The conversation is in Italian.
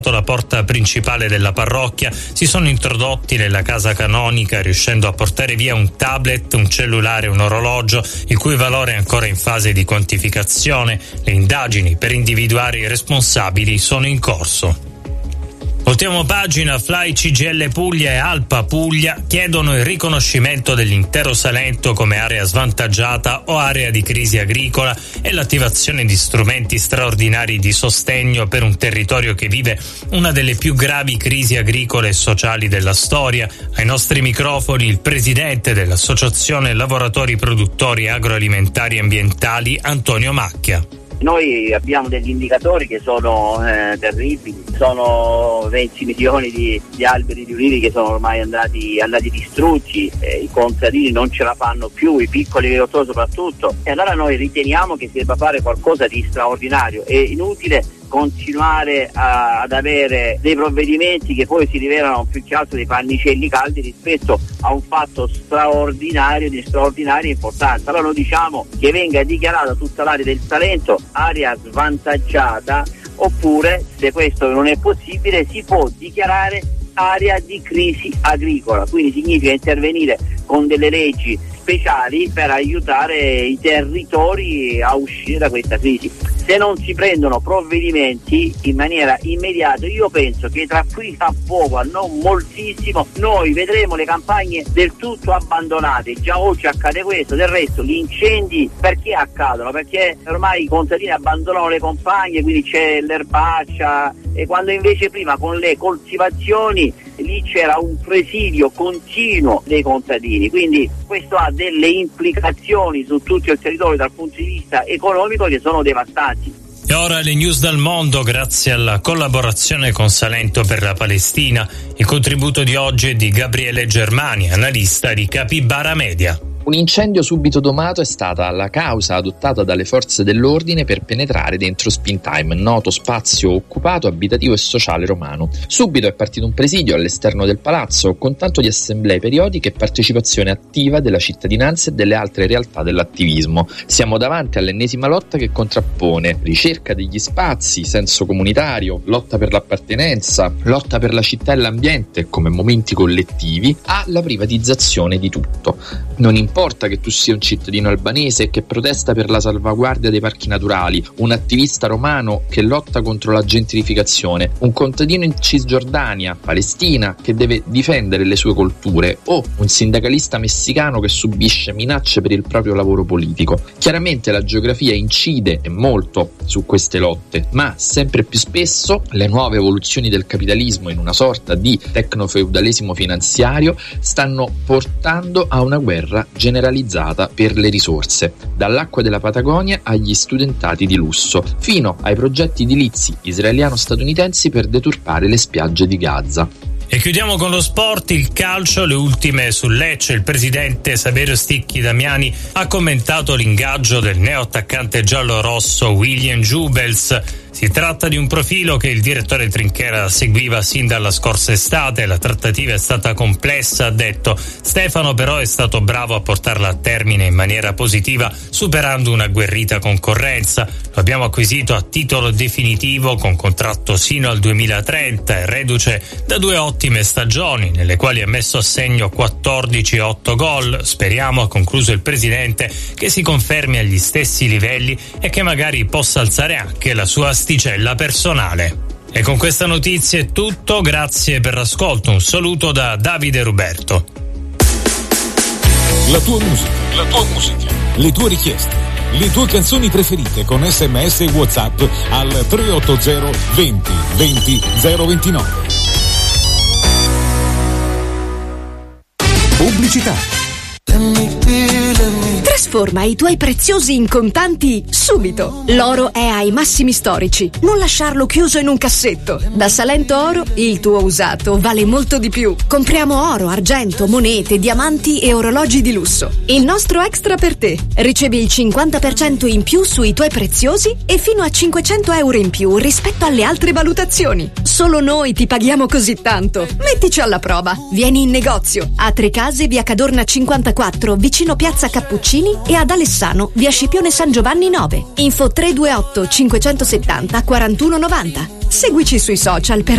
la porta principale della parrocchia, si sono introdotti nella casa canonica riuscendo a portare via un tablet, un cellulare e un orologio il cui valore è ancora in fase di quantificazione. Le indagini per individuare i responsabili sono in corso. Voltiamo pagina. Fly CGIL Puglia e Alpa Puglia chiedono il riconoscimento dell'intero Salento come area svantaggiata o area di crisi agricola e l'attivazione di strumenti straordinari di sostegno per un territorio che vive una delle più gravi crisi agricole e sociali della storia. Ai nostri microfoni il presidente dell'Associazione Lavoratori Produttori Agroalimentari e Ambientali, Antonio Macchia. Noi abbiamo degli indicatori che sono terribili, sono 20 milioni di alberi di ulivi che sono ormai andati distrutti, i contadini non ce la fanno più, i piccoli agricoltori soprattutto, e allora noi riteniamo che si debba fare qualcosa di straordinario. È inutile continuare ad avere dei provvedimenti che poi si rivelano più che altro dei pannicelli caldi rispetto a un fatto straordinario di straordinaria importanza. Allora noi diciamo che venga dichiarata tutta l'area del Salento area svantaggiata, oppure, se questo non è possibile, si può dichiarare area di crisi agricola, quindi significa intervenire con delle leggi speciali per aiutare i territori a uscire da questa crisi. Se non si prendono provvedimenti in maniera immediata, io penso che tra qui a poco, a non moltissimo, noi vedremo le campagne del tutto abbandonate. Già oggi accade questo. Del resto gli incendi perché accadono? Perché ormai i contadini abbandonano le campagne, quindi c'è l'erbaccia, e quando invece prima con le coltivazioni lì c'era un presidio continuo dei contadini. Quindi questo ha delle implicazioni su tutto il territorio dal punto di vista economico che sono devastanti. E ora le news dal mondo, grazie alla collaborazione con Salento per la Palestina. Il contributo di oggi è di Gabriele Germani, analista di Capibara Media. Un incendio subito domato è stata la causa adottata dalle forze dell'ordine per penetrare dentro Spintime, noto spazio occupato, abitativo e sociale romano. Subito è partito un presidio all'esterno del palazzo, con tanto di assemblee periodiche e partecipazione attiva della cittadinanza e delle altre realtà dell'attivismo. Siamo davanti all'ennesima lotta che contrappone ricerca degli spazi, senso comunitario, lotta per l'appartenenza, lotta per la città e l'ambiente come momenti collettivi, alla privatizzazione di tutto. Non importa che tu sia un cittadino albanese che protesta per la salvaguardia dei parchi naturali, un attivista romano che lotta contro la gentrificazione, un contadino in Cisgiordania, Palestina, che deve difendere le sue colture, o un sindacalista messicano che subisce minacce per il proprio lavoro politico. Chiaramente la geografia incide e molto su queste lotte, ma sempre più spesso le nuove evoluzioni del capitalismo in una sorta di tecnofeudalesimo finanziario stanno portando a una guerra generalizzata per le risorse, dall'acqua della Patagonia agli studentati di lusso, fino ai progetti edilizi israeliano-statunitensi per deturpare le spiagge di Gaza. E chiudiamo con lo sport, il calcio, le ultime sul Lecce. Il presidente Saverio Sticchi Damiani ha commentato l'ingaggio del neoattaccante giallo-rosso William Jubels. Si tratta di un profilo che il direttore Trinchera seguiva sin dalla scorsa estate. La trattativa è stata complessa, ha detto. Stefano però è stato bravo a portarla a termine in maniera positiva, superando una agguerrita concorrenza. Lo abbiamo acquisito a titolo definitivo con contratto sino al 2030 e reduce da 2 ottime stagioni nelle quali ha messo a segno 14 e 8 gol. Speriamo, ha concluso il presidente, che si confermi agli stessi livelli e che magari possa alzare anche la sua asticella personale. E con questa notizia è tutto, grazie per l'ascolto, un saluto da Davide Ruberto. La tua musica, le tue richieste, le tue canzoni preferite con SMS e WhatsApp al 380 20 20 029. Pubblicità. Trasforma i tuoi preziosi in contanti subito. L'oro è ai massimi storici. Non lasciarlo chiuso in un cassetto. Da Salento Oro il tuo usato vale molto di più. Compriamo oro, argento, monete, diamanti e orologi di lusso. Il nostro extra per te. Ricevi il 50% in più sui tuoi preziosi e fino a 500 euro in più rispetto alle altre valutazioni. Solo noi ti paghiamo così tanto. Mettici alla prova. Vieni in negozio a Trecase, via Cadorna 54, vicino Piazza Cappuccini, e ad Alessano, via Scipione San Giovanni 9. Info 328 570 4190. Seguici sui social per